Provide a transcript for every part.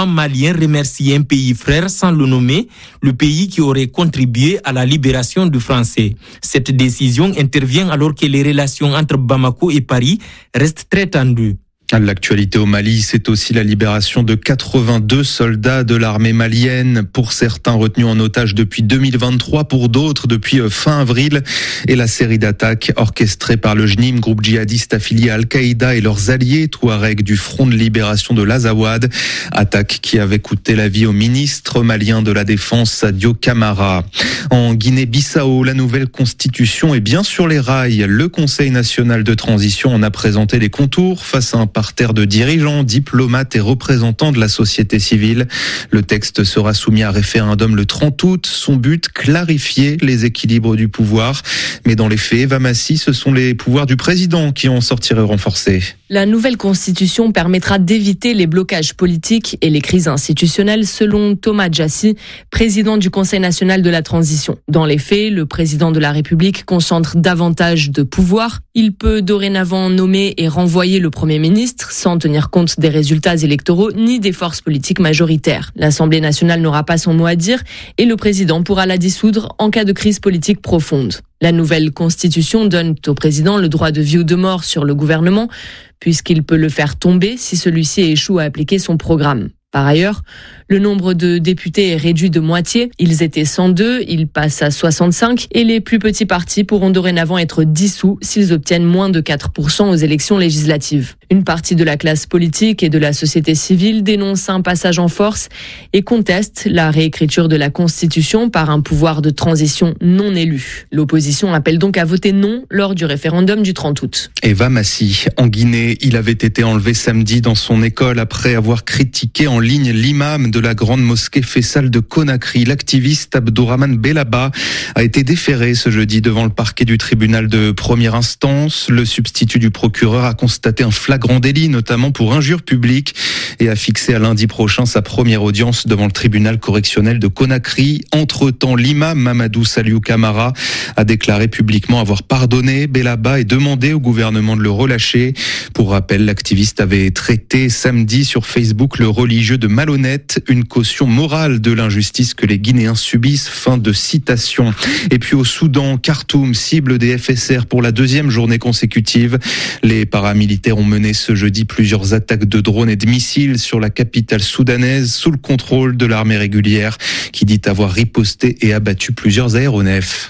militants maliens remercient un pays frère sans le nommer, le pays qui aurait contribué à la libération du français. Cette décision intervient alors que les relations entre Bamako et Paris restent très tendues. L'actualité au Mali, c'est aussi la libération de 82 soldats de l'armée malienne, pour certains retenus en otage depuis 2023, pour d'autres depuis fin avril, et la série d'attaques orchestrées par le JNIM, groupe djihadiste affilié à Al-Qaïda et leurs alliés Touaregs du Front de libération de l'Azawad, attaque qui avait coûté la vie au ministre malien de la Défense Sadio Camara. En Guinée-Bissau, la nouvelle constitution est bien sur les rails. Le Conseil national de transition en a présenté les contours face à un parterre de dirigeants, diplomates et représentants de la société civile. Le texte sera soumis à référendum le 30 août. Son but, clarifier les équilibres du pouvoir. Mais dans les faits, Eva Massy, ce sont les pouvoirs du président qui en sortiraient renforcés. La nouvelle constitution permettra d'éviter les blocages politiques et les crises institutionnelles, selon Thomas Djassi, président du Conseil national de la transition. Dans les faits, le président de la République concentre davantage de pouvoir. Il peut dorénavant nommer et renvoyer le Premier ministre sans tenir compte des résultats électoraux ni des forces politiques majoritaires. L'Assemblée nationale n'aura pas son mot à dire et le président pourra la dissoudre en cas de crise politique profonde. La nouvelle constitution donne au président le droit de vie ou de mort sur le gouvernement, puisqu'il peut le faire tomber si celui-ci échoue à appliquer son programme. Par ailleurs, le nombre de députés est réduit de moitié. Ils étaient 102, ils passent à 65 et les plus petits partis pourront dorénavant être dissous s'ils obtiennent moins de 4% aux élections législatives. Une partie de la classe politique et de la société civile dénonce un passage en force et conteste la réécriture de la Constitution par un pouvoir de transition non élu. L'opposition appelle donc à voter non lors du référendum du 30 août. Eva Massy, en Guinée, il avait été enlevé samedi dans son école après avoir critiqué en ligne l'imam de la grande mosquée Faisal de Conakry. L'activiste Abdourahmane Bellaba a été déféré ce jeudi devant le parquet du tribunal de première instance. Le substitut du procureur a constaté un flagrant délit, notamment pour injure publique, et a fixé à lundi prochain sa première audience devant le tribunal correctionnel de Conakry. Entre-temps, l'imam Mamadou Saliou Camara a déclaré publiquement avoir pardonné Bellaba et demandé au gouvernement de le relâcher. Pour rappel, l'activiste avait traité samedi sur Facebook le religieux de malhonnête, une caution morale de l'injustice que les Guinéens subissent. Fin de citation. Et puis au Soudan, Khartoum, cible des FSR pour la deuxième journée consécutive. Les paramilitaires ont mené ce jeudi plusieurs attaques de drones et de missiles sur la capitale soudanaise sous le contrôle de l'armée régulière qui dit avoir riposté et abattu plusieurs aéronefs.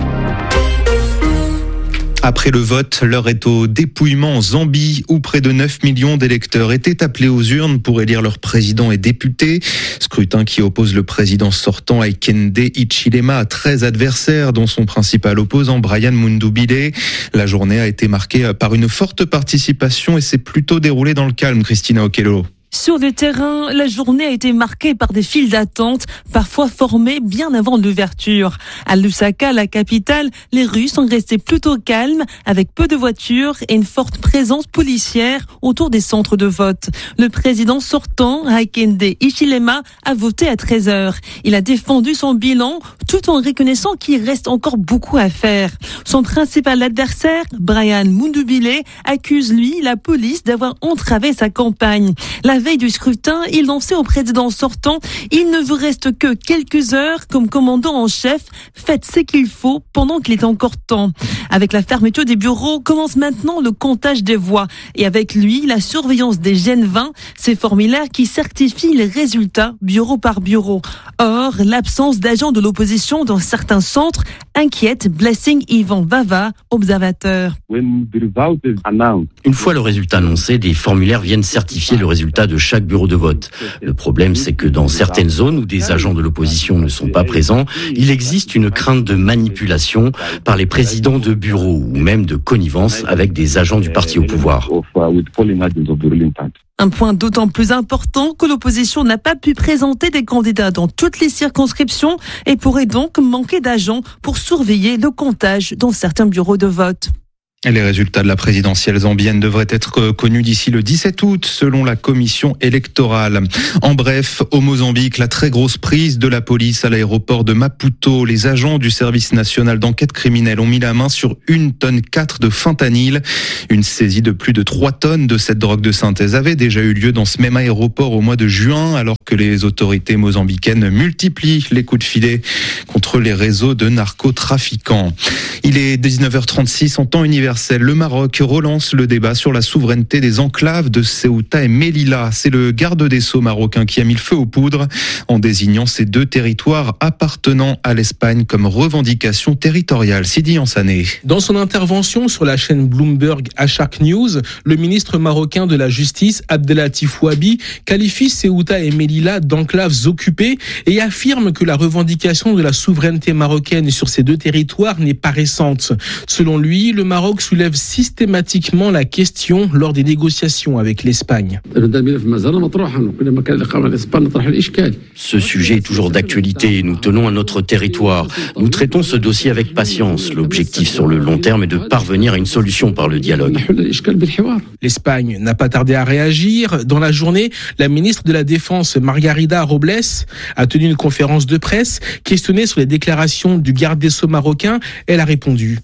Après le vote, l'heure est au dépouillement en Zambie, où près de 9 millions d'électeurs étaient appelés aux urnes pour élire leurs présidents et députés. Scrutin qui oppose le président sortant Hakainde Hichilema à 13 adversaires, dont son principal opposant Brian Mundubile. La journée a été marquée par une forte participation et s'est plutôt déroulée dans le calme, Christina Okello. Sur le terrain, la journée a été marquée par des files d'attente, parfois formées bien avant l'ouverture. À Lusaka, la capitale, les rues sont restées plutôt calmes, avec peu de voitures et une forte présence policière autour des centres de vote. Le président sortant, Hakainde Hichilema, a voté à 13h. Il a défendu son bilan, tout en reconnaissant qu'il reste encore beaucoup à faire. Son principal adversaire, Brian Mundubile, accuse lui, la police, d'avoir entravé sa campagne. La veille du scrutin, il lançait au président sortant « Il ne vous reste que quelques heures comme commandant en chef. Faites ce qu'il faut pendant qu'il est encore temps. » Avec la fermeture des bureaux, commence maintenant le comptage des voix. Et avec lui, la surveillance des Gen 20, ces formulaires qui certifient les résultats bureau par bureau. Or, l'absence d'agents de l'opposition dans certains centres inquiète Blessing Ivan Vava, observateur. Une fois le résultat annoncé, des formulaires viennent certifier le résultat de chaque bureau de vote. Le problème, c'est que dans certaines zones où des agents de l'opposition ne sont pas présents, il existe une crainte de manipulation par les présidents de bureaux ou même de connivence avec des agents du parti au pouvoir. Un point d'autant plus important que l'opposition n'a pas pu présenter des candidats dans toutes les circonscriptions et pourrait donc manquer d'agents pour surveiller le comptage dans certains bureaux de vote. Et les résultats de la présidentielle zambienne devraient être connus d'ici le 17 août, selon la commission électorale. En bref, au Mozambique, la très grosse prise de la police à l'aéroport de Maputo. Les agents du service national d'enquête criminelle ont mis la main sur 1,4 tonne de fentanyl. Une saisie de plus de 3 tonnes de cette drogue de synthèse avait déjà eu lieu dans ce même aéroport au mois de juin, alors que les autorités mozambicaines multiplient les coups de filet contre les réseaux de narcotrafiquants. Il est 19h36 en temps universel. Le Maroc relance le débat sur la souveraineté des enclaves de Ceuta et Melilla. C'est le garde des Sceaux marocain qui a mis le feu aux poudres en désignant ces 2 territoires appartenant à l'Espagne comme revendication territoriale. Sidi Ansané. Dans son intervention sur la chaîne Bloomberg Shark News, le ministre marocain de la Justice, Abdelatif Ouabi, qualifie Ceuta et Melilla d'enclaves occupées et affirme que la revendication de la souveraineté marocaine sur ces 2 territoires n'est pas récente. Selon lui, le Maroc soulève systématiquement la question lors des négociations avec l'Espagne. Ce sujet est toujours d'actualité. Nous tenons à notre territoire. Nous traitons ce dossier avec patience. L'objectif sur le long terme est de parvenir à une solution par le dialogue. L'Espagne n'a pas tardé à réagir. Dans la journée, la ministre de la Défense, Margarida Robles, a tenu une conférence de presse. Questionnée sur les déclarations du garde des Sceaux marocain, elle a répondu.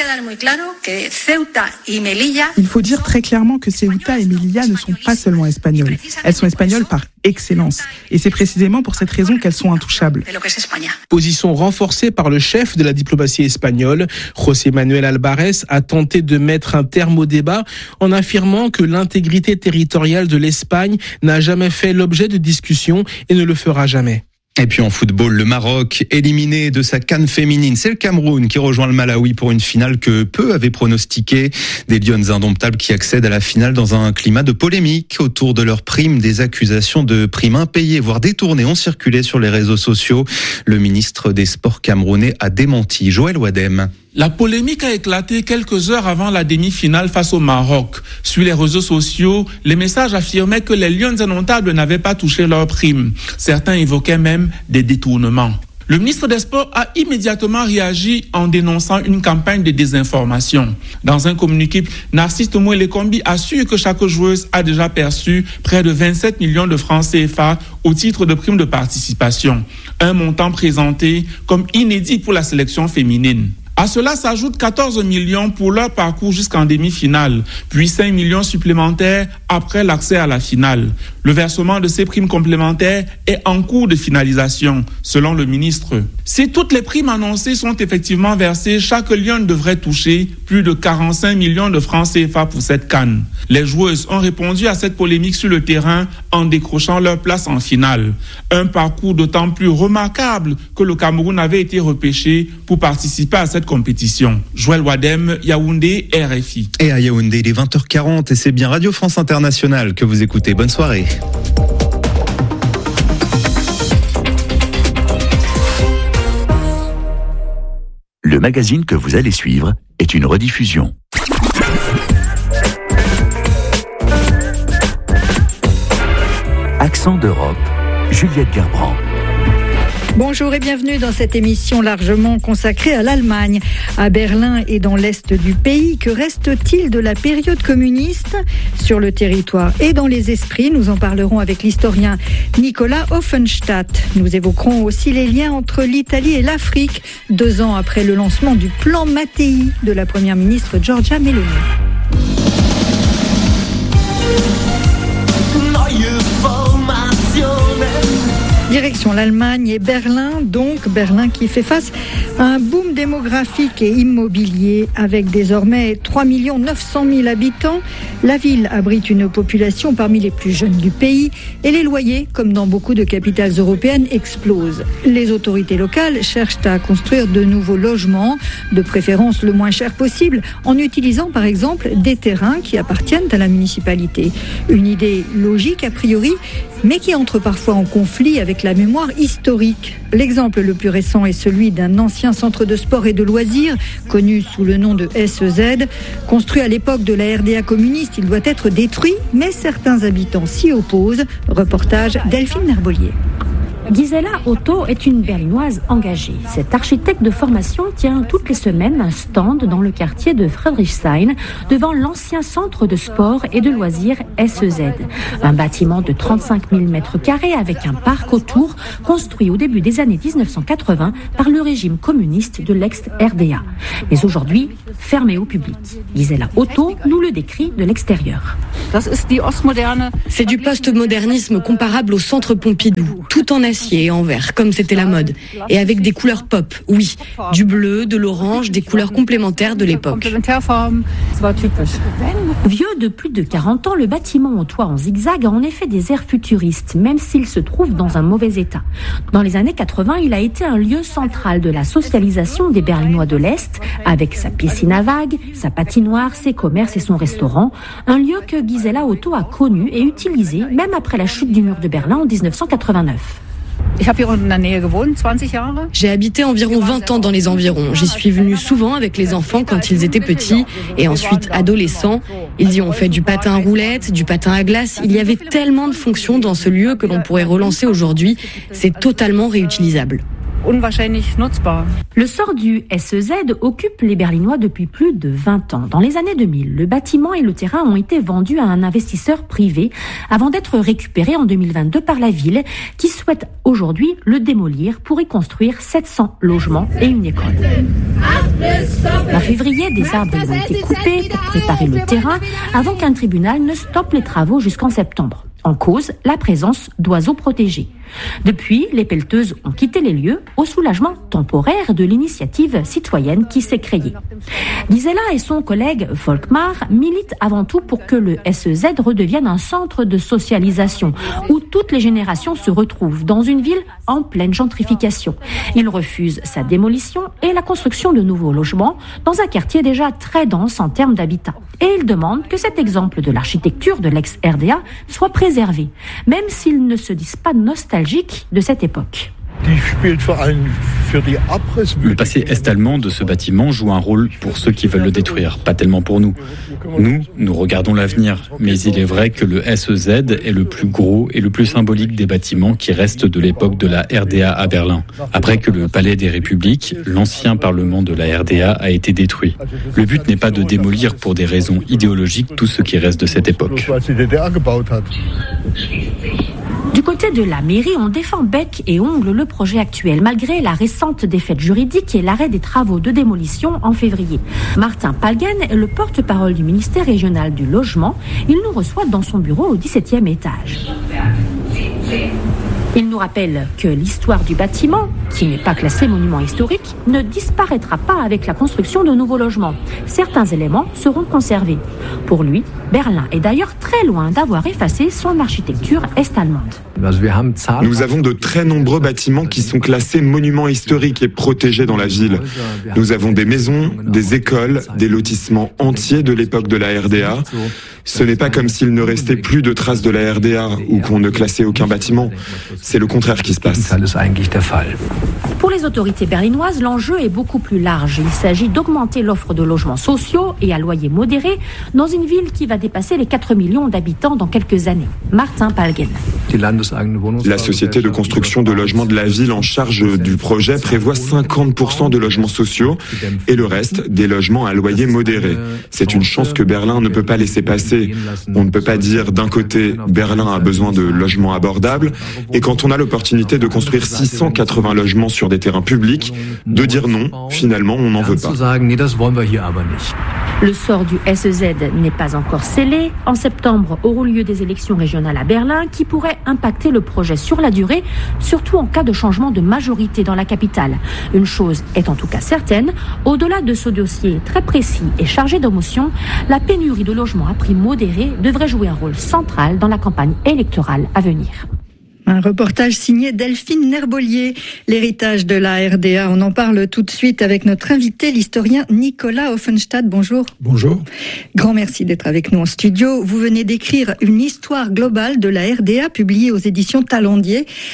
Il faut dire très clairement que Ceuta et Melilla ne sont pas seulement espagnoles. Elles sont espagnoles par excellence. Et c'est précisément pour cette raison qu'elles sont intouchables. Position renforcée par le chef de la diplomatie espagnole, José Manuel Alvarez, a tenté de mettre un terme au débat en affirmant que l'intégrité territoriale de l'Espagne n'a jamais fait l'objet de discussions et ne le fera jamais. Et puis en football, le Maroc, éliminé de sa CAN féminine. C'est le Cameroun qui rejoint le Malawi pour une finale que peu avaient pronostiquée. Des Lionnes indomptables qui accèdent à la finale dans un climat de polémique autour de leur prime. Des accusations de primes impayées, voire détournées, ont circulé sur les réseaux sociaux. Le ministre des Sports camerounais a démenti. Joël Wadem. La polémique a éclaté quelques heures avant la demi-finale face au Maroc. Sur les réseaux sociaux, les messages affirmaient que les Lions indomptables n'avaient pas touché leurs primes. Certains évoquaient même des détournements. Le ministre des Sports a immédiatement réagi en dénonçant une campagne de désinformation. Dans un communiqué, Narcisse Tomoé-Lekombi assure que chaque joueuse a déjà perçu près de 27 millions de francs CFA au titre de primes de participation. Un montant présenté comme inédit pour la sélection féminine. À cela s'ajoutent 14 millions pour leur parcours jusqu'en demi-finale, puis 5 millions supplémentaires après l'accès à la finale. Le versement de ces primes complémentaires est en cours de finalisation, selon le ministre. Si toutes les primes annoncées sont effectivement versées, chaque lion devrait toucher plus de 45 millions de francs CFA pour cette CAN. Les joueuses ont répondu à cette polémique sur le terrain en décrochant leur place en finale. Un parcours d'autant plus remarquable que le Cameroun avait été repêché pour participer à cette compétition. Joël Wadem, Yaoundé, RFI. Et à Yaoundé, il est 20h40 et c'est bien Radio France Internationale que vous écoutez. Bonne soirée. Le magazine que vous allez suivre est une rediffusion. Accent d'Europe, Juliette Gerbrand. Bonjour et bienvenue dans cette émission largement consacrée à l'Allemagne. À Berlin et dans l'est du pays, que reste-t-il de la période communiste sur le territoire et dans les esprits? Nous en parlerons avec l'historien Nicolas Offenstadt. Nous évoquerons aussi les liens entre l'Italie et l'Afrique, 2 ans après le lancement du plan Mattei de la première ministre Giorgia Meloni. Direction l'Allemagne et Berlin, donc Berlin qui fait face à un boom démographique et immobilier avec désormais 3 900 000 habitants. La ville abrite une population parmi les plus jeunes du pays et les loyers, comme dans beaucoup de capitales européennes, explosent. Les autorités locales cherchent à construire de nouveaux logements, de préférence le moins cher possible, en utilisant par exemple des terrains qui appartiennent à la municipalité. Une idée logique a priori, mais qui entre parfois en conflit avec la mémoire historique. L'exemple le plus récent est celui d'un ancien centre de sport et de loisirs, connu sous le nom de SEZ. Construit à l'époque de la RDA communiste, il doit être détruit, mais certains habitants s'y opposent. Reportage Delphine Nerbollier. Gisela Otto est une Berlinoise engagée. Cette architecte de formation tient toutes les semaines un stand dans le quartier de Friedrichshain, devant l'ancien centre de sport et de loisirs SEZ. Un bâtiment de 35 000 mètres carrés avec un parc autour, construit au début des années 1980 par le régime communiste de l'ex-RDA. Mais aujourd'hui, fermé au public. Gisela Otto nous le décrit de l'extérieur. C'est du post-modernisme comparable au centre Pompidou, tout en acier et en verre, comme c'était la mode. Et avec des couleurs pop, oui. Du bleu, de l'orange, des couleurs complémentaires de l'époque. Vieux de plus de 40 ans, le bâtiment au toit en zigzag a en effet des airs futuristes, même s'il se trouve dans un mauvais état. Dans les années 80, il a été un lieu central de la socialisation des Berlinois de l'Est, avec sa piscine à vagues, sa patinoire, ses commerces et son restaurant. Un lieu que Gisela Otto a connu et utilisé, même après la chute du mur de Berlin en 1989. J'ai habité environ 20 ans dans les environs. J'y suis venue souvent avec les enfants quand ils étaient petits et ensuite adolescents. Ils y ont fait du patin à roulettes, du patin à glace. Il y avait tellement de fonctions dans ce lieu que l'on pourrait relancer aujourd'hui. C'est totalement réutilisable. Le sort du SEZ occupe les Berlinois depuis plus de 20 ans. Dans les années 2000, le bâtiment et le terrain ont été vendus à un investisseur privé avant d'être récupérés en 2022 par la ville qui souhaite aujourd'hui le démolir pour y construire 700 logements et une école. En février, des arbres ont été coupés pour préparer le terrain avant qu'un tribunal ne stoppe les travaux jusqu'en septembre. En cause, la présence d'oiseaux protégés. Depuis, les pelleteuses ont quitté les lieux au soulagement temporaire de l'initiative citoyenne qui s'est créée. Gisela et son collègue Volkmar militent avant tout pour que le SEZ redevienne un centre de socialisation où toutes les générations se retrouvent dans une ville en pleine gentrification. Ils refusent sa démolition et la construction de nouveaux logements dans un quartier déjà très dense en termes d'habitat. Et ils demandent que cet exemple de l'architecture de l'ex-RDA soit préservé, même s'ils ne se disent pas nostalgiques de cette époque. Le passé est-allemand de ce bâtiment joue un rôle pour ceux qui veulent le détruire, pas tellement pour nous. Nous regardons l'avenir, mais il est vrai que le SEZ est le plus gros et le plus symbolique des bâtiments qui restent de l'époque de la RDA à Berlin. Après que le Palais des Républiques, l'ancien parlement de la RDA, a été détruit. Le but n'est pas de démolir pour des raisons idéologiques tout ce qui reste de cette époque. Du côté de la mairie, on défend bec et ongle le projet actuel, malgré la récente défaite juridique et l'arrêt des travaux de démolition en février. Martin Palgen est le porte-parole du ministère régional du logement. Il nous reçoit dans son bureau au 17e étage. Il nous rappelle que l'histoire du bâtiment, qui n'est pas classé monument historique, ne disparaîtra pas avec la construction de nouveaux logements. Certains éléments seront conservés. Pour lui, Berlin est d'ailleurs très loin d'avoir effacé son architecture est-allemande. Nous avons de très nombreux bâtiments qui sont classés monuments historiques et protégés dans la ville. Nous avons des maisons, des écoles, des lotissements entiers de l'époque de la RDA. Ce n'est pas comme s'il ne restait plus de traces de la RDA ou qu'on ne classait aucun bâtiment. C'est le contraire qui se passe. Pour les autorités berlinoises, l'enjeu est beaucoup plus large. Il s'agit d'augmenter l'offre de logements sociaux et à loyer modéré dans une ville qui va dépasser les 4 millions d'habitants dans quelques années. Martin Palgen. La société de construction de logements de la ville en charge du projet prévoit 50% de logements sociaux et le reste des logements à loyer modéré. C'est une chance que Berlin ne peut pas laisser passer. On ne peut pas dire d'un côté Berlin a besoin de logements abordables et quand on a l'opportunité de construire 680 logements sur des terrains publics, de dire non, finalement on n'en veut pas. Le sort du SEZ n'est pas encore scellé. En septembre auront lieu des élections régionales à Berlin qui pourraient impacter le projet sur la durée, surtout en cas de changement de majorité dans la capitale. Une chose est en tout cas certaine, au-delà de ce dossier très précis et chargé d'émotions, la pénurie de logements à prix modéré devrait jouer un rôle central dans la campagne électorale à venir. Un reportage signé Delphine Nerbolier, l'héritage de la RDA. On en parle tout de suite avec notre invité, l'historien Nicolas Offenstadt. Bonjour. Bonjour. Grand merci d'être avec nous en studio. Vous venez d'écrire une histoire globale de la RDA publiée aux éditions Talandier.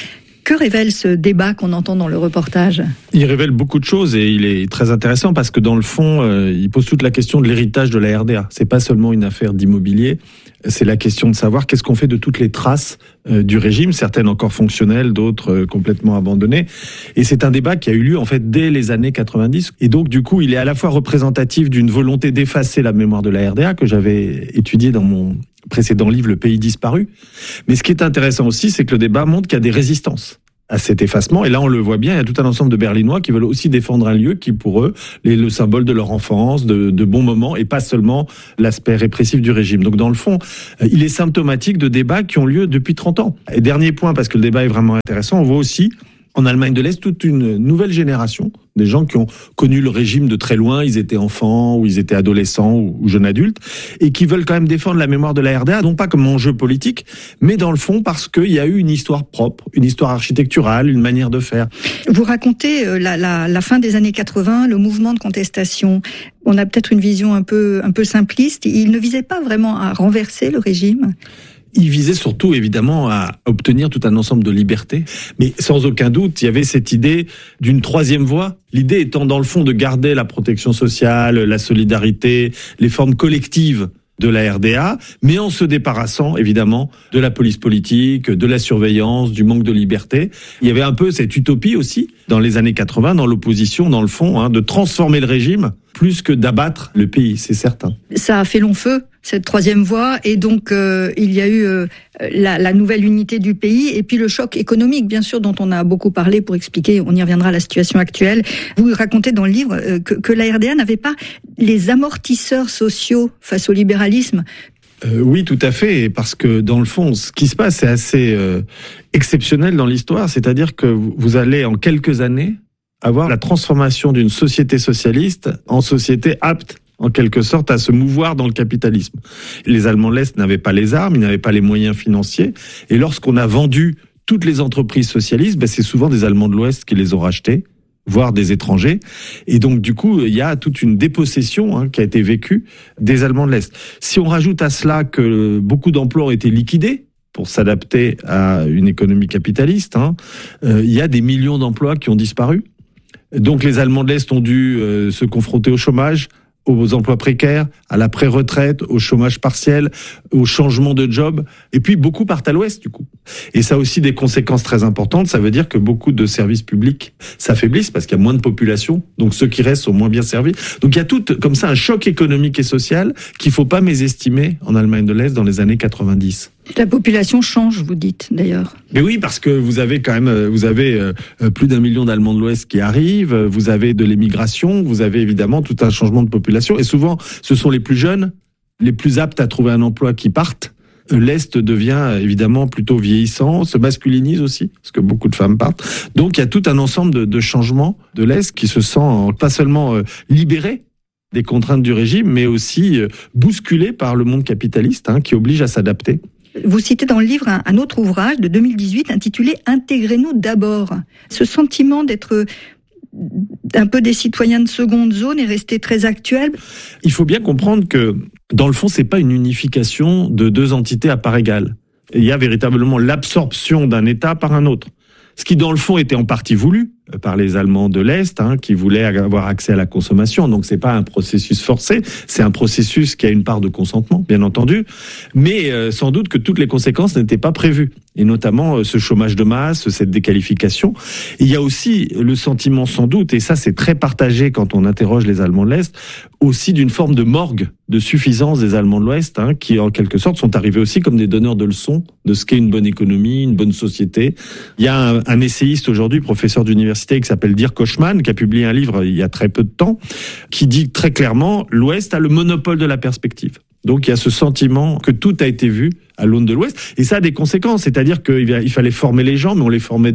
Que révèle ce débat qu'on entend dans le reportage ? Il révèle beaucoup de choses et il est très intéressant parce que dans le fond, il pose toute la question de l'héritage de la RDA. C'est pas seulement une affaire d'immobilier, c'est la question de savoir qu'est-ce qu'on fait de toutes les traces du régime, certaines encore fonctionnelles, d'autres complètement abandonnées. Et c'est un débat qui a eu lieu en fait dès les années 90. Et donc du coup, il est à la fois représentatif d'une volonté d'effacer la mémoire de la RDA que j'avais étudiée dans mon précédent livre, Le pays disparu. Mais ce qui est intéressant aussi, c'est que le débat montre qu'il y a des résistances à cet effacement. Et là, on le voit bien, il y a tout un ensemble de Berlinois qui veulent aussi défendre un lieu qui, pour eux, est le symbole de leur enfance, de bons moments, et pas seulement l'aspect répressif du régime. Donc, dans le fond, il est symptomatique de débats qui ont lieu depuis 30 ans. Et dernier point, parce que le débat est vraiment intéressant, on voit aussi en Allemagne de l'Est toute une nouvelle génération, des gens qui ont connu le régime de très loin, ils étaient enfants, ou ils étaient adolescents, ou jeunes adultes, et qui veulent quand même défendre la mémoire de la RDA, non pas comme enjeu politique, mais dans le fond parce qu'il y a eu une histoire propre, une histoire architecturale, une manière de faire. Vous racontez la fin des années 80, le mouvement de contestation. On a peut-être une vision un peu simpliste. Il ne visait pas vraiment à renverser le régime. Il visait surtout, évidemment, à obtenir tout un ensemble de libertés. Mais sans aucun doute, il y avait cette idée d'une troisième voie. L'idée étant, dans le fond, de garder la protection sociale, la solidarité, les formes collectives de la RDA, mais en se débarrassant, évidemment, de la police politique, de la surveillance, du manque de liberté. Il y avait un peu cette utopie aussi, dans les années 80, dans l'opposition, dans le fond, de transformer le régime, plus que d'abattre le pays, c'est certain. Ça a fait long feu, cette troisième voie, et donc il y a eu la nouvelle unité du pays, et puis le choc économique, bien sûr, dont on a beaucoup parlé pour expliquer, on y reviendra, la situation actuelle. Vous racontez dans le livre que la RDA n'avait pas les amortisseurs sociaux face au libéralisme. Oui, tout à fait, parce que dans le fond, ce qui se passe, c'est assez exceptionnel dans l'histoire, c'est-à-dire que vous allez en quelques années avoir la transformation d'une société socialiste en société apte, en quelque sorte, à se mouvoir dans le capitalisme. Les Allemands de l'Est n'avaient pas les armes, ils n'avaient pas les moyens financiers, et lorsqu'on a vendu toutes les entreprises socialistes, c'est souvent des Allemands de l'Ouest qui les ont rachetées, voire des étrangers. Et donc, du coup, il y a toute une dépossession qui a été vécue des Allemands de l'Est. Si on rajoute à cela que beaucoup d'emplois ont été liquidés pour s'adapter à une économie capitaliste, il y a des millions d'emplois qui ont disparu. Donc, les Allemands de l'Est ont dû se confronter au chômage, aux emplois précaires, à la pré-retraite, au chômage partiel, au changement de job. Et puis, beaucoup partent à l'Ouest, du coup. Et ça a aussi des conséquences très importantes. Ça veut dire que beaucoup de services publics s'affaiblissent parce qu'il y a moins de population. Donc, ceux qui restent sont moins bien servis. Donc, il y a tout, comme ça, un choc économique et social qu'il faut pas mésestimer en Allemagne de l'Est dans les années 90. La population change, vous dites, d'ailleurs. Mais oui, parce que vous avez quand même, plus d'1 million d'Allemands de l'Ouest qui arrivent, vous avez de l'émigration, vous avez évidemment tout un changement de population. Et souvent, ce sont les plus jeunes, les plus aptes à trouver un emploi qui partent. L'Est devient évidemment plutôt vieillissant, se masculinise aussi, parce que beaucoup de femmes partent. Donc, il y a tout un ensemble de changements de l'Est qui se sent pas seulement libéré des contraintes du régime, mais aussi bousculé par le monde capitaliste qui oblige à s'adapter. Vous citez dans le livre un autre ouvrage de 2018 intitulé « Intégrez-nous d'abord ». Ce sentiment d'être un peu des citoyens de seconde zone est resté très actuel. Il faut bien comprendre que, dans le fond, c'est pas une unification de deux entités à part égale. Il y a véritablement l'absorption d'un État par un autre. Ce qui, dans le fond, était en partie voulu par les Allemands de l'Est, qui voulaient avoir accès à la consommation. Donc, c'est pas un processus forcé, c'est un processus qui a une part de consentement, bien entendu. Mais sans doute que toutes les conséquences n'étaient pas prévues. Et notamment ce chômage de masse, cette déqualification. Et il y a aussi le sentiment, sans doute, et ça c'est très partagé quand on interroge les Allemands de l'Est, aussi d'une forme de morgue, de suffisance des Allemands de l'Ouest, qui en quelque sorte sont arrivés aussi comme des donneurs de leçons de ce qu'est une bonne économie, une bonne société. Il y a un essayiste aujourd'hui, professeur d'université, qui s'appelle Dirk Hochmann, qui a publié un livre il y a très peu de temps, qui dit très clairement, l'Ouest a le monopole de la perspective. Donc il y a ce sentiment que tout a été vu à l'aune de l'Ouest, et ça a des conséquences, c'est-à-dire qu'il fallait former les gens, mais on les formait de haut,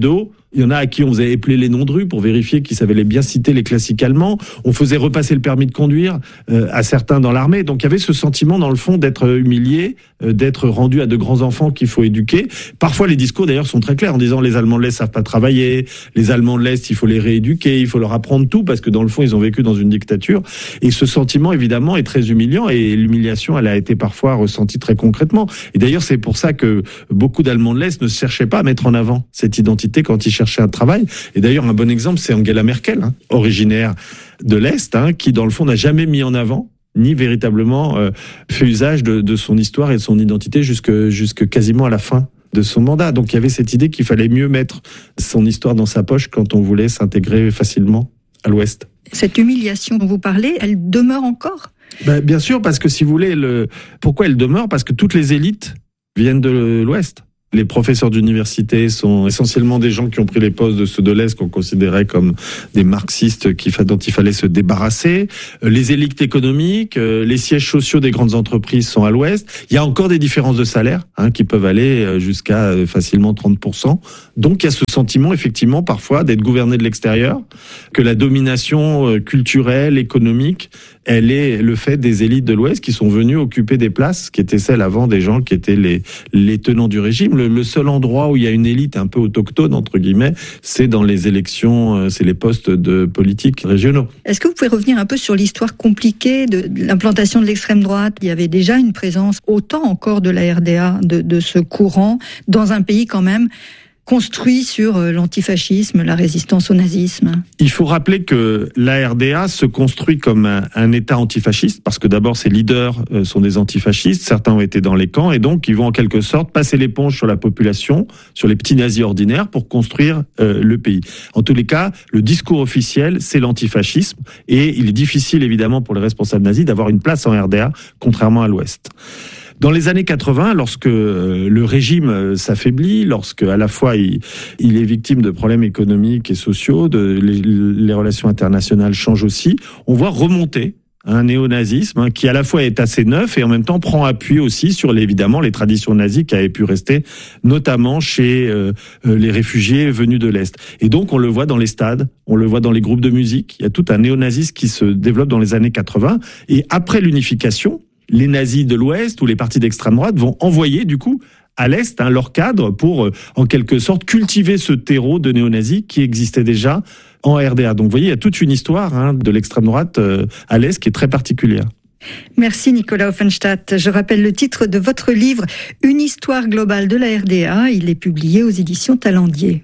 Il y en a à qui on faisait épeler les noms de rues pour vérifier qu'ils savaient bien citer les classiques allemands. On faisait repasser le permis de conduire à certains dans l'armée. Donc il y avait ce sentiment dans le fond d'être humilié, d'être rendu à de grands enfants qu'il faut éduquer. Parfois les discours d'ailleurs sont très clairs en disant les Allemands de l'Est savent pas travailler, les Allemands de l'Est il faut les rééduquer, il faut leur apprendre tout parce que dans le fond ils ont vécu dans une dictature. Et ce sentiment évidemment est très humiliant et l'humiliation elle a été parfois ressentie très concrètement. Et d'ailleurs c'est pour ça que beaucoup d'Allemands de l'Est ne cherchaient pas à mettre en avant cette identité quand ils cherchaient un travail. Et d'ailleurs, un bon exemple, c'est Angela Merkel, originaire de l'Est, qui, dans le fond, n'a jamais mis en avant, ni véritablement fait usage de son histoire et de son identité jusque quasiment à la fin de son mandat. Donc, il y avait cette idée qu'il fallait mieux mettre son histoire dans sa poche quand on voulait s'intégrer facilement à l'Ouest. Cette humiliation dont vous parlez, elle demeure encore ? Bien sûr, parce que si vous voulez, pourquoi elle demeure ? Parce que toutes les élites viennent de l'Ouest. Les professeurs d'université sont essentiellement des gens qui ont pris les postes de ceux de l'Est qu'on considérait comme des marxistes dont il fallait se débarrasser. Les élites économiques, les sièges sociaux des grandes entreprises sont à l'Ouest. Il y a encore des différences de salaire qui peuvent aller jusqu'à facilement 30%. Donc il y a ce sentiment effectivement parfois d'être gouverné de l'extérieur, que la domination culturelle, économique, elle est le fait des élites de l'Ouest qui sont venues occuper des places qui étaient celles avant des gens qui étaient les tenants du régime. Le seul endroit où il y a une élite un peu autochtone, entre guillemets, c'est dans les élections, c'est les postes de politiques régionaux. Est-ce que vous pouvez revenir un peu sur l'histoire compliquée de l'implantation de l'extrême droite ? Il y avait déjà une présence, autant encore de la RDA, de ce courant, dans un pays quand même construit sur l'antifascisme, la résistance au nazisme. Il faut rappeler que la RDA se construit comme un État antifasciste, parce que d'abord ses leaders sont des antifascistes, certains ont été dans les camps, et donc ils vont en quelque sorte passer l'éponge sur la population, sur les petits nazis ordinaires, pour construire le pays. En tous les cas, le discours officiel, c'est l'antifascisme, et il est difficile évidemment pour les responsables nazis d'avoir une place en RDA, contrairement à l'Ouest. Dans les années 80, lorsque le régime s'affaiblit, lorsque à la fois il est victime de problèmes économiques et sociaux, les relations internationales changent aussi, on voit remonter un néonazisme qui à la fois est assez neuf et en même temps prend appui aussi sur évidemment les traditions nazies qui avaient pu rester, notamment chez les réfugiés venus de l'Est. Et donc on le voit dans les stades, on le voit dans les groupes de musique, il y a tout un néonazisme qui se développe dans les années 80. Et après l'unification, les nazis de l'Ouest ou les partis d'extrême droite vont envoyer du coup à l'Est leur cadre pour en quelque sorte cultiver ce terreau de néo-nazis qui existait déjà en RDA. Donc vous voyez, il y a toute une histoire de l'extrême droite à l'Est qui est très particulière. Merci Nicolas Offenstadt. Je rappelle le titre de votre livre « Une histoire globale de la RDA ». Il est publié aux éditions Talendier.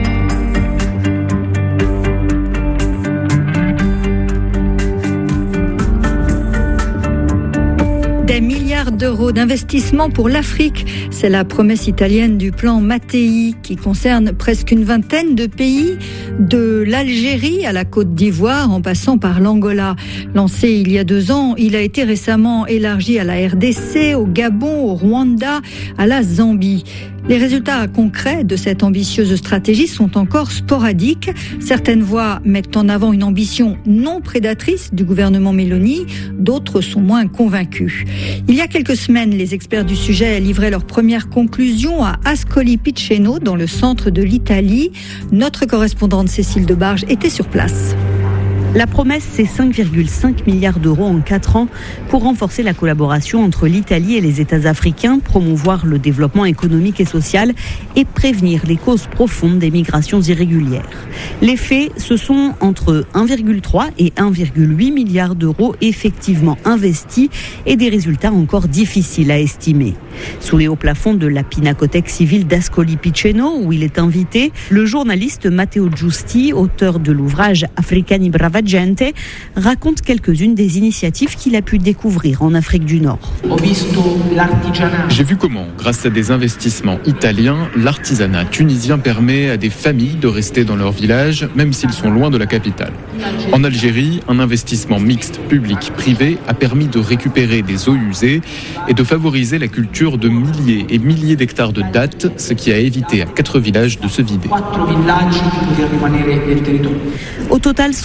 Des milliards d'euros d'investissement pour l'Afrique. C'est la promesse italienne du plan Mattei qui concerne presque une vingtaine de pays, de l'Algérie à la Côte d'Ivoire en passant par l'Angola. Lancé il y a 2 ans, il a été récemment élargi à la RDC, au Gabon, au Rwanda, à la Zambie. Les résultats concrets de cette ambitieuse stratégie sont encore sporadiques. Certaines voix mettent en avant une ambition non prédatrice du gouvernement Meloni, d'autres sont moins convaincus. Il y a quelques semaines, les experts du sujet livraient leurs premières conclusions à Ascoli Piceno, dans le centre de l'Italie. Notre correspondante Cécile Debarge était sur place. La promesse, c'est 5,5 milliards d'euros en 4 ans pour renforcer la collaboration entre l'Italie et les États africains, promouvoir le développement économique et social et prévenir les causes profondes des migrations irrégulières. Les faits, ce sont entre 1,3 et 1,8 milliards d'euros effectivement investis et des résultats encore difficiles à estimer. Sous les hauts plafonds de la Pinacothèque civile d'Ascoli Piceno, où il est invité, le journaliste Matteo Giusti, auteur de l'ouvrage Africani Brava Gente, raconte quelques-unes des initiatives qu'il a pu découvrir en Afrique du Nord. J'ai vu comment, grâce à des investissements italiens, l'artisanat tunisien permet à des familles de rester dans leur village, même s'ils sont loin de la capitale. En Algérie, un investissement mixte public-privé a permis de récupérer des eaux usées et de favoriser la culture de milliers et milliers d'hectares de dattes, ce qui a évité à 4 villages de se vider. Au total, 64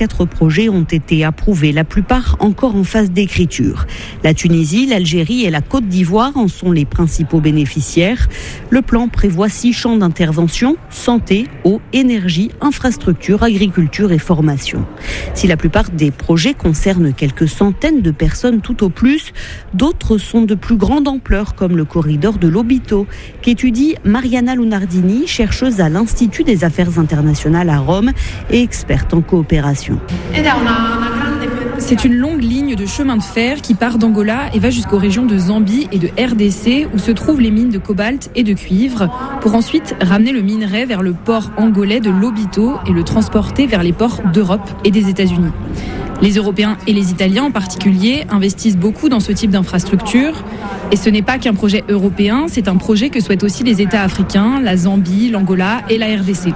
4 projets ont été approuvés, la plupart encore en phase d'écriture. La Tunisie, l'Algérie et la Côte d'Ivoire en sont les principaux bénéficiaires. Le plan prévoit 6 champs d'intervention: santé, eau, énergie, infrastructure, agriculture et formation. Si la plupart des projets concernent quelques centaines de personnes tout au plus, d'autres sont de plus grande ampleur, comme le corridor de Lobito, qu'étudie Mariana Lunardini, chercheuse à l'Institut des Affaires internationales à Rome et experte en coopération. C'est une longue ligne de chemin de fer qui part d'Angola et va jusqu'aux régions de Zambie et de RDC où se trouvent les mines de cobalt et de cuivre pour ensuite ramener le minerai vers le port angolais de Lobito et le transporter vers les ports d'Europe et des États-Unis. Les Européens et les Italiens en particulier investissent beaucoup dans ce type d'infrastructure. Et ce n'est pas qu'un projet européen, c'est un projet que souhaitent aussi les États africains, la Zambie, l'Angola et la RDC.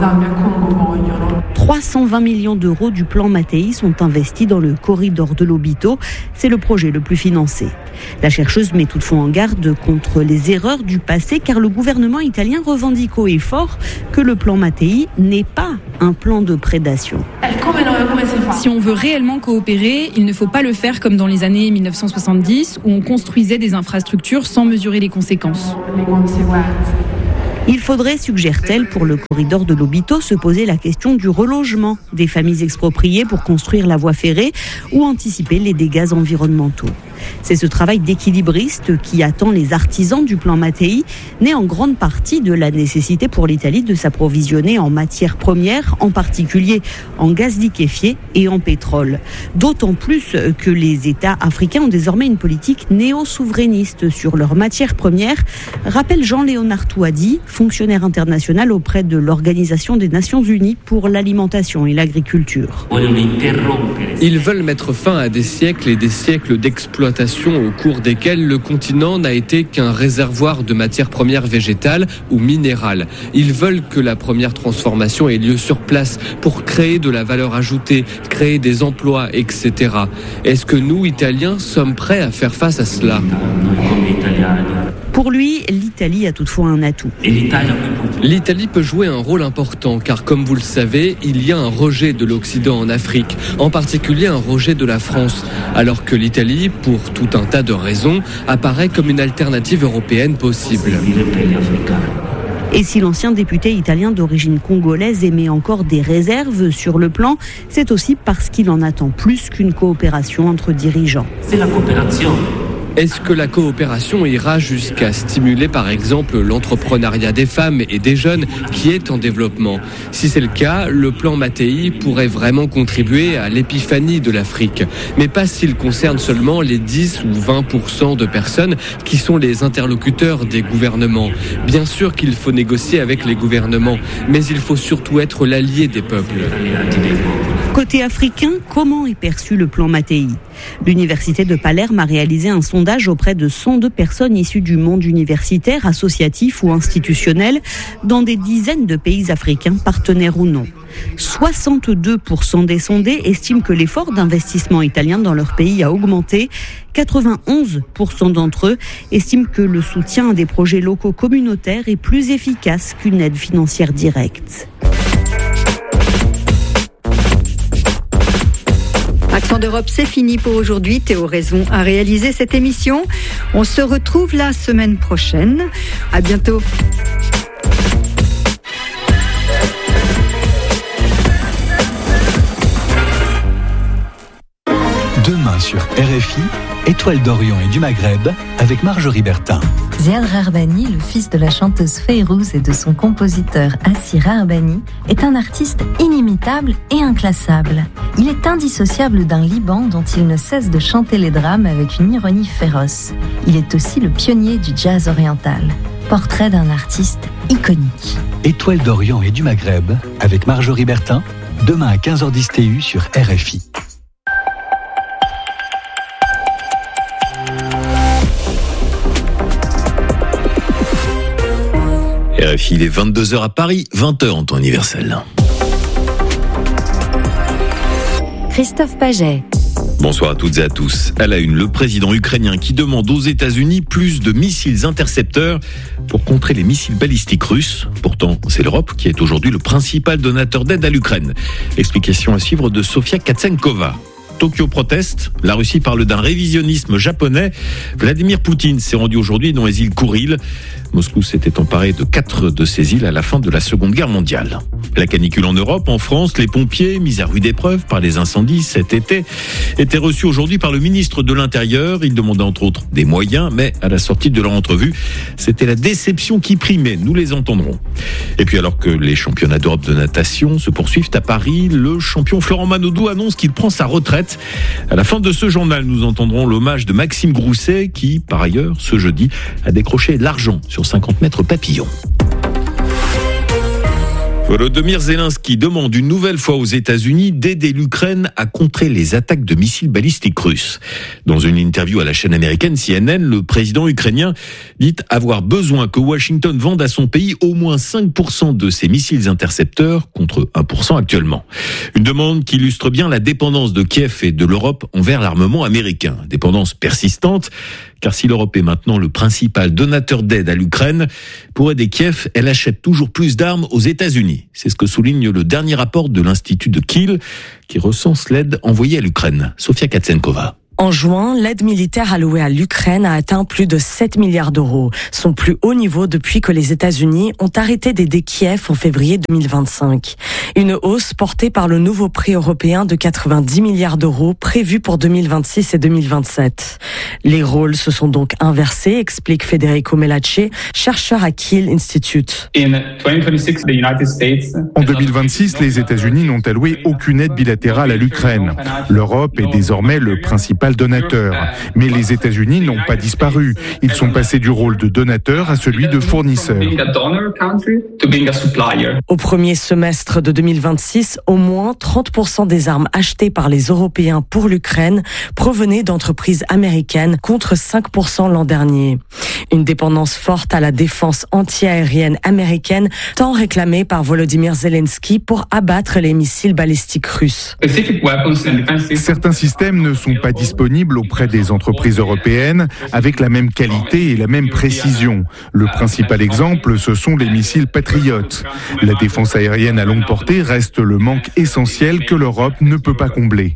320 millions d'euros du plan Mattei sont investis dans le corridor de Lobito. C'est le projet le plus financé. La chercheuse met toutefois en garde contre les erreurs du passé, car le gouvernement italien revendique haut et fort que le plan Mattei n'est pas un plan de prédation. Si on veut réellement coopérer, il ne faut pas le faire comme dans les années 1970 où on construisait des infrastructures sans mesurer les conséquences. Il faudrait, suggère-t-elle, pour le corridor de Lobito, se poser la question du relogement des familles expropriées pour construire la voie ferrée ou anticiper les dégâts environnementaux. C'est ce travail d'équilibriste qui attend les artisans du plan Mattei, né en grande partie de la nécessité pour l'Italie de s'approvisionner en matières premières, en particulier en gaz liquéfié et en pétrole. D'autant plus que les États africains ont désormais une politique néo-souverainiste sur leurs matières premières, rappelle Jean-Léonard Touadi, fonctionnaire international auprès de l'Organisation des Nations Unies pour l'alimentation et l'agriculture. Ils veulent mettre fin à des siècles et des siècles d'exploitation au cours desquels le continent n'a été qu'un réservoir de matières premières végétales ou minérales. Ils veulent que la première transformation ait lieu sur place pour créer de la valeur ajoutée, créer des emplois, etc. Est-ce que nous, Italiens, sommes prêts à faire face à cela ? Pour lui, l'Italie a toutefois un atout. L'Italie peut jouer un rôle important car, comme vous le savez, il y a un rejet de l'Occident en Afrique, en particulier un rejet de la France, alors que l'Italie, pour tout un tas de raisons, apparaît comme une alternative européenne possible. Et si l'ancien député italien d'origine congolaise émet encore des réserves sur le plan, c'est aussi parce qu'il en attend plus qu'une coopération entre dirigeants. C'est la coopération. Est-ce que la coopération ira jusqu'à stimuler par exemple l'entrepreneuriat des femmes et des jeunes qui est en développement ? Si c'est le cas, le plan Mattei pourrait vraiment contribuer à l'épiphanie de l'Afrique. Mais pas s'il concerne seulement les 10 ou 20% de personnes qui sont les interlocuteurs des gouvernements. Bien sûr qu'il faut négocier avec les gouvernements, mais il faut surtout être l'allié des peuples. Côté africain, comment est perçu le plan Mattei ? L'université de Palerme a réalisé un sondage auprès de 102 personnes issues du monde universitaire, associatif ou institutionnel, dans des dizaines de pays africains, partenaires ou non. 62% des sondés estiment que l'effort d'investissement italien dans leur pays a augmenté. 91% d'entre eux estiment que le soutien à des projets locaux communautaires est plus efficace qu'une aide financière directe. Accent d'Europe, c'est fini pour aujourd'hui. Théo Raison a réalisé cette émission. On se retrouve la semaine prochaine. À bientôt. Demain sur RFI, Étoile d'Orient et du Maghreb avec Marjorie Bertin. Ziad Rarbani, le fils de la chanteuse Feyrouz et de son compositeur Assi Rarbani, est un artiste inimitable et inclassable. Il est indissociable d'un Liban dont il ne cesse de chanter les drames avec une ironie féroce. Il est aussi le pionnier du jazz oriental. Portrait d'un artiste iconique. Étoile d'Orient et du Maghreb avec Marjorie Bertin, demain à 15h10 TU sur RFI. RFI, il est 22h à Paris, 20h en temps universel. Christophe Paget. Bonsoir à toutes et à tous. À la une, le président ukrainien qui demande aux États-Unis plus de missiles intercepteurs pour contrer les missiles balistiques russes. Pourtant, c'est l'Europe qui est aujourd'hui le principal donateur d'aide à l'Ukraine. Explication à suivre de Sofia Katsenkova. Tokyo proteste, la Russie parle d'un révisionnisme japonais. Vladimir Poutine s'est rendu aujourd'hui dans les îles Kouril. Moscou s'était emparé de 4 de ces îles à la fin de la Seconde Guerre mondiale. La canicule en Europe, en France, les pompiers, mis à rude épreuve par les incendies cet été, étaient reçus aujourd'hui par le ministre de l'Intérieur. Il demandait entre autres des moyens, mais à la sortie de leur entrevue, c'était la déception qui primait. Nous les entendrons. Et puis alors que les championnats d'Europe de natation se poursuivent à Paris, le champion Florent Manodou annonce qu'il prend sa retraite. À la fin de ce journal, nous entendrons l'hommage de Maxime Grousset qui, par ailleurs, ce jeudi, a décroché l'argent sur 50 mètres papillon. Volodymyr Zelensky demande une nouvelle fois aux États-Unis d'aider l'Ukraine à contrer les attaques de missiles balistiques russes. Dans une interview à la chaîne américaine CNN, le président ukrainien dit avoir besoin que Washington vende à son pays au moins 5% de ses missiles intercepteurs contre 1% actuellement. Une demande qui illustre bien la dépendance de Kiev et de l'Europe envers l'armement américain. Dépendance persistante, car si l'Europe est maintenant le principal donateur d'aide à l'Ukraine, pour aider Kiev, elle achète toujours plus d'armes aux États-Unis. C'est ce que souligne le dernier rapport de l'Institut de Kiel, qui recense l'aide envoyée à l'Ukraine. Sofia Katsenkova. En juin, l'aide militaire allouée à l'Ukraine a atteint plus de 7 milliards d'euros, son plus haut niveau depuis que les États-Unis ont arrêté d'aider Kiev en février 2025. Une hausse portée par le nouveau prix européen de 90 milliards d'euros prévu pour 2026 et 2027. Les rôles se sont donc inversés, explique Federico Melacce, chercheur à Kiel Institute. En 2026, les États-Unis n'ont alloué aucune aide bilatérale à l'Ukraine. L'Europe est désormais le principal donateur. Mais les États-Unis n'ont pas disparu. Ils sont passés du rôle de donateur à celui de fournisseur. Au premier semestre de 2026, au moins 30% des armes achetées par les Européens pour l'Ukraine provenaient d'entreprises américaines contre 5% l'an dernier. Une dépendance forte à la défense anti-aérienne américaine, tant réclamée par Volodymyr Zelensky pour abattre les missiles balistiques russes. Certains systèmes ne sont pas disponibles auprès des entreprises européennes avec la même qualité et la même précision. Le principal exemple, ce sont les missiles Patriot. La défense aérienne à longue portée reste le manque essentiel que l'Europe ne peut pas combler.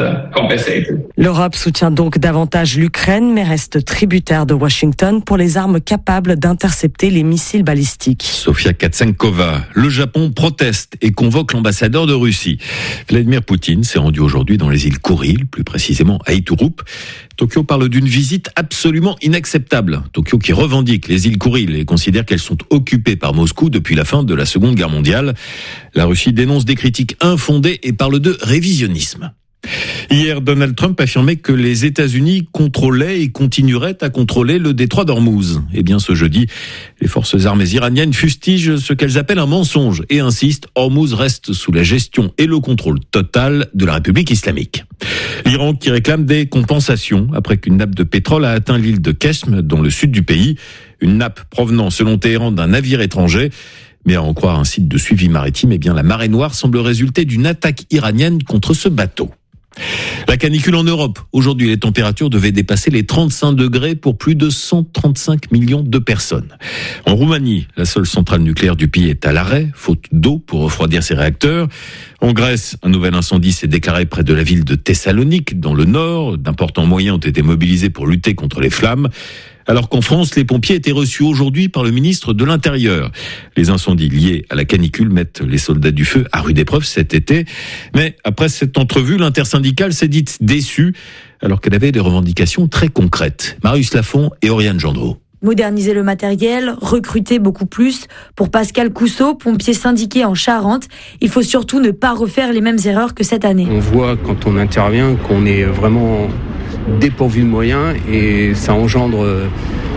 L'Europe soutient donc davantage l'Ukraine, mais reste tributaire de Washington pour les armes capables d'intercepter les missiles balistiques. Sofia Katsenkova. Le Japon proteste et convoque l'ambassadeur de Russie. Vladimir Poutine s'est rendu aujourd'hui dans les îles Kouril, plus précisément à Iturup. Tokyo parle d'une visite absolument inacceptable. Tokyo qui revendique les îles Kouril et considère qu'elles sont occupées par Moscou depuis la fin de la Seconde Guerre mondiale. La Russie dénonce des critiques infondées et parle de révisionnisme. Hier, Donald Trump affirmait que les États-Unis contrôlaient et continueraient à contrôler le détroit d'Ormuz. Eh bien, ce jeudi, les forces armées iraniennes fustigent ce qu'elles appellent un mensonge et insistent Ormuz reste sous la gestion et le contrôle total de la République islamique. L'Iran qui réclame des compensations après qu'une nappe de pétrole a atteint l'île de Keshm dans le sud du pays. Une nappe provenant, selon Téhéran, d'un navire étranger. Mais à en croire un site de suivi maritime, eh bien, la marée noire semble résulter d'une attaque iranienne contre ce bateau. La canicule en Europe. Aujourd'hui, les températures devaient dépasser les 35 degrés pour plus de 135 millions de personnes. En Roumanie, la seule centrale nucléaire du pays est à l'arrêt, faute d'eau pour refroidir ses réacteurs. En Grèce, un nouvel incendie s'est déclaré près de la ville de Thessalonique, dans le nord. D'importants moyens ont été mobilisés pour lutter contre les flammes. Alors qu'en France, les pompiers étaient reçus aujourd'hui par le ministre de l'Intérieur. Les incendies liés à la canicule mettent les soldats du feu à rude épreuve cet été. Mais après cette entrevue, l'intersyndicale s'est dite déçue, alors qu'elle avait des revendications très concrètes. Marius Lafont et Oriane Gendreau. Moderniser le matériel, recruter beaucoup plus. Pour Pascal Cousseau, pompier syndiqué en Charente, il faut surtout ne pas refaire les mêmes erreurs que cette année. On voit quand on intervient qu'on est vraiment dépourvu de moyens et ça engendre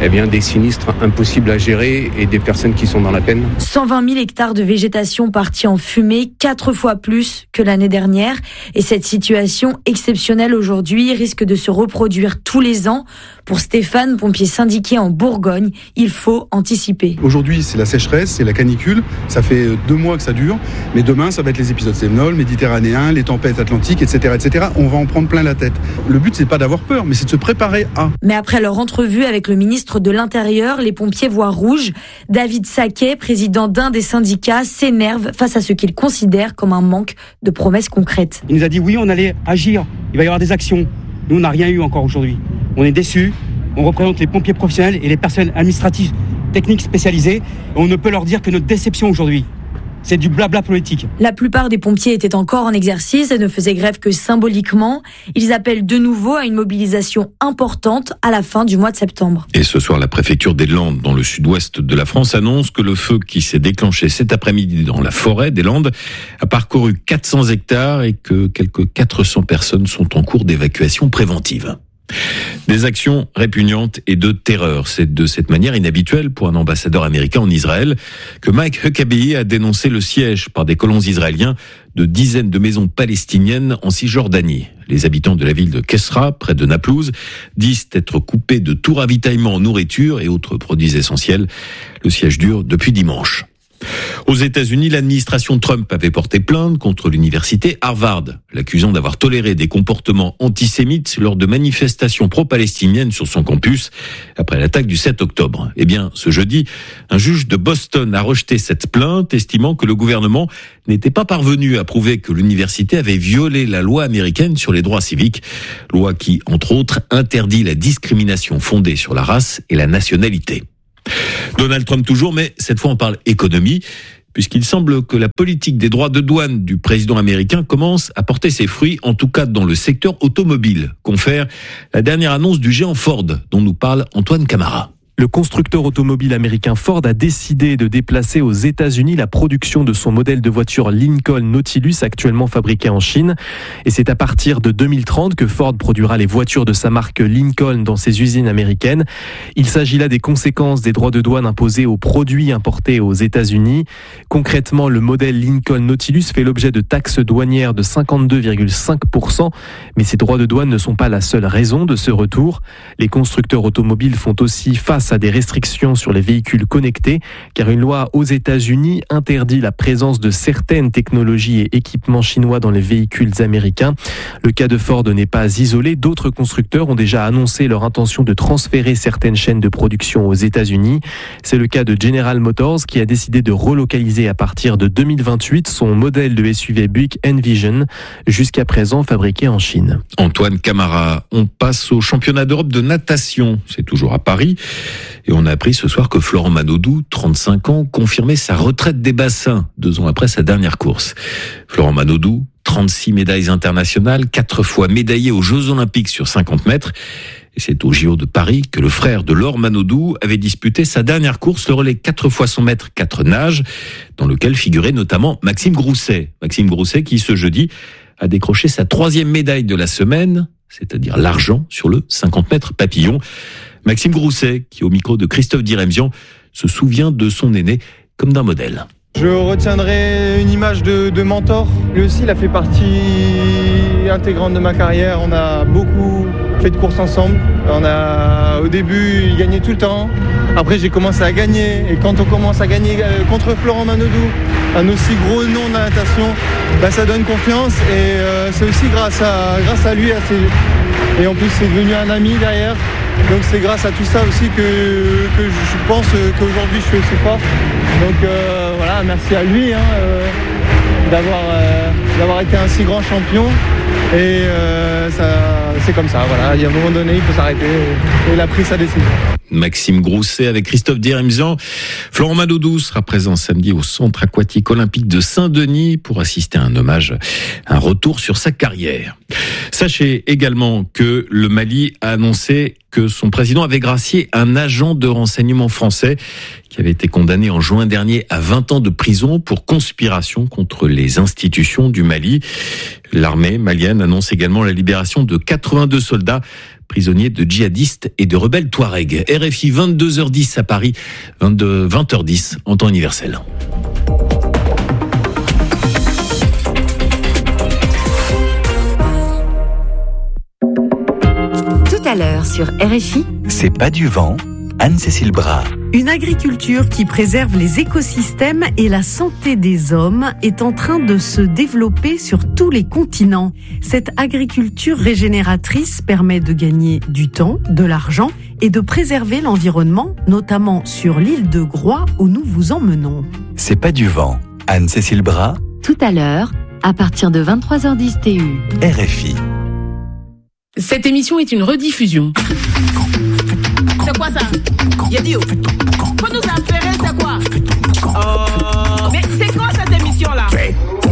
des sinistres impossibles à gérer et des personnes qui sont dans la peine. 120 000 hectares de végétation partis en fumée, 4 fois plus que l'année dernière. Et cette situation exceptionnelle aujourd'hui risque de se reproduire tous les ans. Pour Stéphane, pompier syndiqué en Bourgogne, il faut anticiper. Aujourd'hui, c'est la sécheresse, c'est la canicule. Ça fait 2 mois que ça dure. Mais demain, ça va être les épisodes sévenols, méditerranéens, les tempêtes atlantiques, etc., etc. On va en prendre plein la tête. Le but, c'est pas d'avoir peur, mais c'est de se préparer à. Mais après leur entrevue avec le ministre de l'Intérieur, les pompiers voient rouge. David Saquet, président d'un des syndicats, s'énerve face à ce qu'il considère comme un manque de promesses concrètes. Il nous a dit oui, on allait agir, il va y avoir des actions. Nous, on n'a rien eu encore aujourd'hui. On est déçus, on représente les pompiers professionnels et les personnes administratives, techniques spécialisées. On ne peut leur dire que notre déception aujourd'hui. C'est du blabla politique. La plupart des pompiers étaient encore en exercice et ne faisaient grève que symboliquement. Ils appellent de nouveau à une mobilisation importante à la fin du mois de septembre. Et ce soir, la préfecture des Landes, dans le sud-ouest de la France, annonce que le feu qui s'est déclenché cet après-midi dans la forêt des Landes a parcouru 400 hectares et que quelques 400 personnes sont en cours d'évacuation préventive. Des actions répugnantes et de terreur. C'est de cette manière inhabituelle pour un ambassadeur américain en Israël que Mike Huckabee a dénoncé le siège par des colons israéliens de dizaines de maisons palestiniennes en Cisjordanie. Les habitants de la ville de Kesra, près de Naplouse, disent être coupés de tout ravitaillement en nourriture et autres produits essentiels. Le siège dure depuis dimanche. Aux États-Unis, l'administration Trump avait porté plainte contre l'université Harvard, l'accusant d'avoir toléré des comportements antisémites lors de manifestations pro-palestiniennes sur son campus après l'attaque du 7 octobre. Eh bien, ce jeudi, un juge de Boston a rejeté cette plainte, estimant que le gouvernement n'était pas parvenu à prouver que l'université avait violé la loi américaine sur les droits civiques, loi qui, entre autres, interdit la discrimination fondée sur la race et la nationalité. Donald Trump toujours, mais cette fois on parle économie, puisqu'il semble que la politique des droits de douane du président américain commence à porter ses fruits, en tout cas dans le secteur automobile, confère la dernière annonce du géant Ford, dont nous parle Antoine Camara. Le constructeur automobile américain Ford a décidé de déplacer aux États-Unis la production de son modèle de voiture Lincoln Nautilus, actuellement fabriqué en Chine. Et c'est à partir de 2030 que Ford produira les voitures de sa marque Lincoln dans ses usines américaines. Il s'agit là des conséquences des droits de douane imposés aux produits importés aux États-Unis. Concrètement, le modèle Lincoln Nautilus fait l'objet de taxes douanières de 52,5%. Mais ces droits de douane ne sont pas la seule raison de ce retour. Les constructeurs automobiles font aussi face à des restrictions sur les véhicules connectés, car une loi aux États-Unis interdit la présence de certaines technologies et équipements chinois dans les véhicules américains. Le cas de Ford n'est pas isolé. D'autres constructeurs ont déjà annoncé leur intention de transférer certaines chaînes de production aux États-Unis. C'est le cas de General Motors qui a décidé de relocaliser à partir de 2028 son modèle de SUV Buick Envision, jusqu'à présent fabriqué en Chine. Antoine Camara, on passe au championnat d'Europe de natation. C'est toujours à Paris. Et on a appris ce soir que Florent Manodou, 35 ans, confirmait sa retraite des bassins 2 ans après sa dernière course. Florent Manodou, 36 médailles internationales, 4 fois médaillé aux Jeux Olympiques sur 50 mètres. Et c'est au JO de Paris que le frère de Laure Manodou avait disputé sa dernière course, le relais 4 fois 100 mètres 4 nages, dans lequel figurait notamment Maxime Grousset. Maxime Grousset qui, ce jeudi, a décroché sa 3e médaille de la semaine, c'est-à-dire l'argent sur le 50 mètres papillon. Maxime Grousset, qui au micro de Christophe Diremzian, se souvient de son aîné comme d'un modèle. Je retiendrai une image de mentor. Lui aussi, il a fait partie intégrante de ma carrière. On a beaucoup fait de courses ensemble. Au début, il gagnait tout le temps. Après, j'ai commencé à gagner. Et quand on commence à gagner contre Florent Manodou, un aussi gros nom de la natation, ça donne confiance. Et c'est aussi grâce à lui. Et en plus, c'est devenu un ami derrière. Donc c'est grâce à tout ça aussi que je pense qu'aujourd'hui je suis aussi fort. Donc voilà, merci à lui d'avoir été un si grand champion. Et c'est comme ça, voilà. Il y a un moment donné, il faut s'arrêter. Et il a pris sa décision. Maxime Grousset avec Christophe Diremzian. Florent Manodou sera présent samedi au Centre aquatique olympique de Saint-Denis pour assister à un hommage, un retour sur sa carrière. Sachez également que le Mali a annoncé que son président avait gracié un agent de renseignement français qui avait été condamné en juin dernier à 20 ans de prison pour conspiration contre les institutions du Mali. L'armée malienne annonce également la libération de 82 soldats prisonniers de djihadistes et de rebelles Touaregs. RFI 22h10 à Paris, 20h10 en temps universel. Tout à l'heure sur RFI, C'est pas du vent, Anne-Cécile Bras. une agriculture qui préserve les écosystèmes et la santé des hommes est en train de se développer sur tous les continents. Cette agriculture régénératrice permet de gagner du temps, de l'argent et de préserver l'environnement, notamment sur l'île de Groix où nous vous emmenons. C'est pas du vent, Anne-Cécile Bras. Tout à l'heure, à partir de 23h10 TU. RFI. Cette émission est une rediffusion. C'est quoi ça? Yadio. Faut nous affaire, c'est quoi? Mais c'est quoi cette émission-là?